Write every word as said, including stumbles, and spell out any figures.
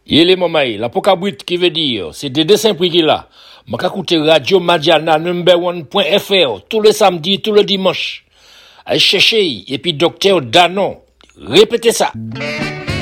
Il est mamaï, la pokabrit qui veut dire, c'est des dessins pris qu'il a. M'a écouter Radio Madiana number one point f r tous les samedis, tous les dimanches. Allez chercher, et puis docteur Danon. Répétez ça.